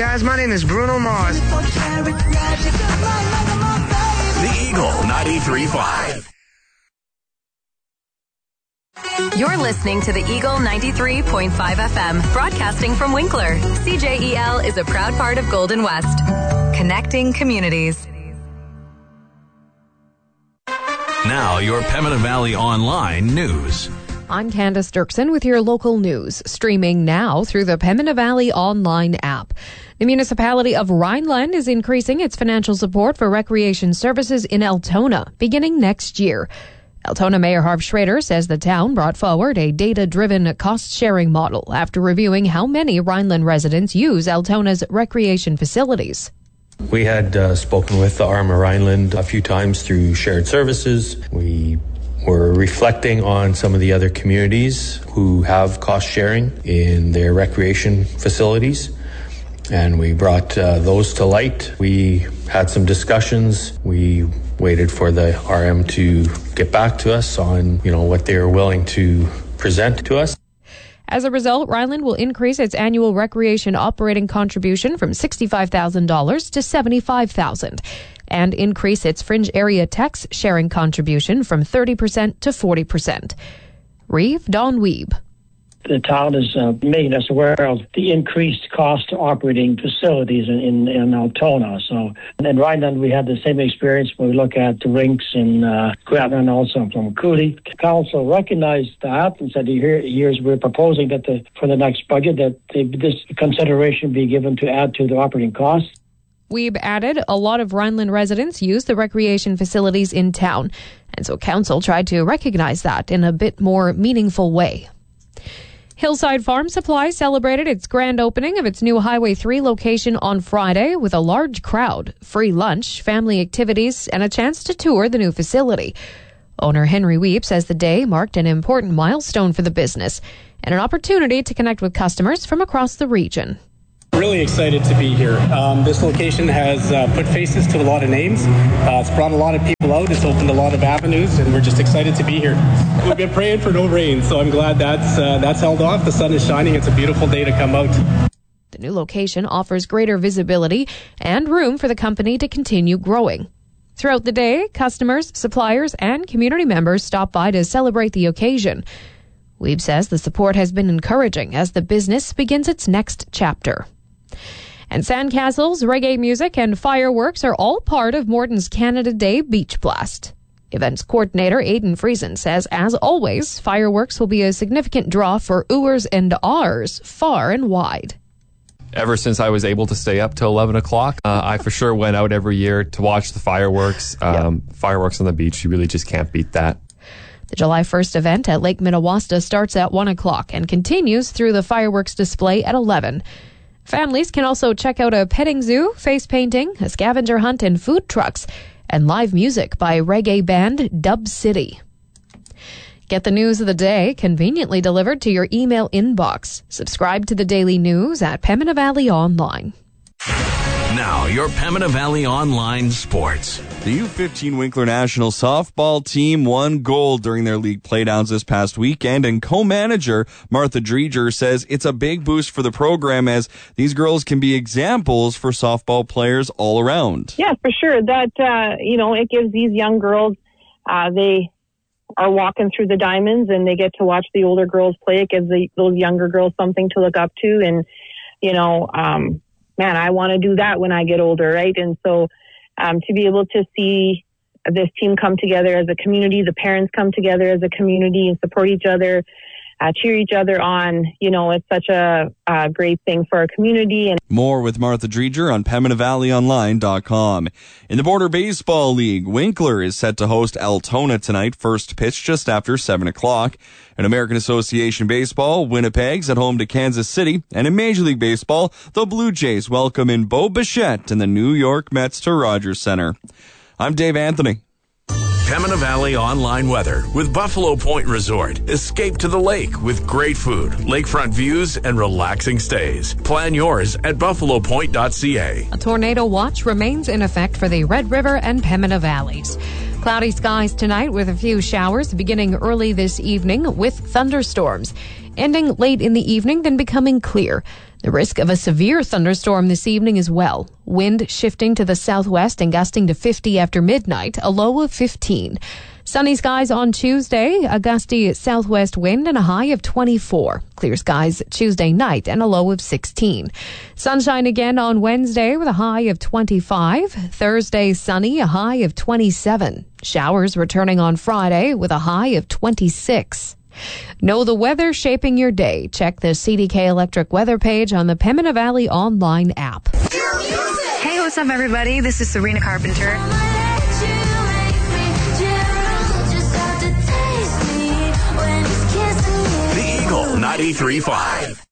guys, my name is Bruno Mars. The Eagle 93.5. You're listening to the Eagle 93.5 FM, broadcasting from Winkler. CJEL is a proud part of Golden West, connecting communities. Now, your Pembina Valley Online news. I'm Candace Dirksen with your local news, streaming now through the Pembina Valley Online app. The municipality of Rhineland is increasing its financial support for recreation services in Altona beginning next year. Altona Mayor Harv Schrader says the town brought forward a data-driven cost-sharing model after reviewing how many Rhineland residents use Altona's recreation facilities. We had spoken with the Arma Rhineland a few times through shared services. We were reflecting on some of the other communities who have cost sharing in their recreation facilities, and we brought those to light. We had some discussions. We waited for the RM to get back to us on, what they were willing to present to us. As a result, Rhineland will increase its annual recreation operating contribution from $65,000 to $75,000 and increase its fringe area tax sharing contribution from 30% to 40%. Don Weeb. The town is making us aware of the increased cost to operating facilities in Altona. So in Rhineland, we had the same experience when we look at the rinks in Grattan and also from Cooley. Council recognized that and said years we're proposing that for the next budget that this consideration be given to add to the operating costs. Weeb added, a lot of Rhineland residents use the recreation facilities in town, and so Council tried to recognize that in a bit more meaningful way. Hillside Farm Supply celebrated its grand opening of its new Highway 3 location on Friday with a large crowd, free lunch, family activities, and a chance to tour the new facility. Owner Henry Weep says the day marked an important milestone for the business and an opportunity to connect with customers from across the region. Really excited to be here. This location has put faces to a lot of names. It's brought a lot of people out. It's opened a lot of avenues, and we're just excited to be here. We've been praying for no rain, so I'm glad that's held off. The sun is shining. It's a beautiful day to come out. The new location offers greater visibility and room for the company to continue growing. Throughout the day, customers, suppliers, and community members stop by to celebrate the occasion. Weeb says the support has been encouraging as the business begins its next chapter. And Sandcastles, reggae music, and fireworks are all part of Morton's Canada Day Beach Blast. Events coordinator Aidan Friesen says, as always, fireworks will be a significant draw for ooers and ahs far and wide. Ever since I was able to stay up till 11 o'clock, I for sure went out every year to watch the fireworks. Fireworks on the beach, you really just can't beat that. The July 1st event at Lake Minnewaska starts at 1 o'clock and continues through the fireworks display at 11. Families can also check out a petting zoo, face painting, a scavenger hunt, and food trucks, and live music by reggae band Dub City. Get the news of the day conveniently delivered to your email inbox. Subscribe to the daily news at Pembina Valley Online. Now, your Pembina Valley Online sports. The U15 Winkler National softball team won gold during their league playdowns this past weekend, and co-manager Martha Dreger says it's a big boost for the program as these girls can be examples for softball players all around. Yeah, for sure. That, it gives these young girls, they are walking through the diamonds and they get to watch the older girls play. It gives those younger girls something to look up to, and, man, I want to do that when I get older, right? And so to be able to see this team come together as a community, the parents come together as a community and support each other, cheer each other on, it's such a great thing for our community. And more with Martha Dreger on PembinaValleyOnline.com. In the Border Baseball League, Winkler is set to host Altona tonight, first pitch just after 7 o'clock. In American Association Baseball, Winnipeg's at home to Kansas City. And in Major League Baseball, the Blue Jays welcome in Bo Bichette and the New York Mets to Rogers Center. I'm Dave Anthony. Pembina Valley Online weather with Buffalo Point Resort. Escape to the lake with great food, lakefront views, and relaxing stays. Plan yours at buffalopoint.ca. A tornado watch remains in effect for the Red River and Pembina Valleys. Cloudy skies tonight with a few showers beginning early this evening with thunderstorms. ending late in the evening, then becoming clear. The risk of a severe thunderstorm this evening as well. Wind shifting to the southwest and gusting to 50 after midnight, a low of 15. Sunny skies on Tuesday, a gusty southwest wind and a high of 24. Clear skies Tuesday night and a low of 16. Sunshine again on Wednesday with a high of 25. Thursday sunny, a high of 27. Showers returning on Friday with a high of 26. Know the weather shaping your day. Check the CDK Electric weather page on the Pembina Valley online app. Hey, what's up, everybody? This is Serena Carpenter. The Eagle 93.5.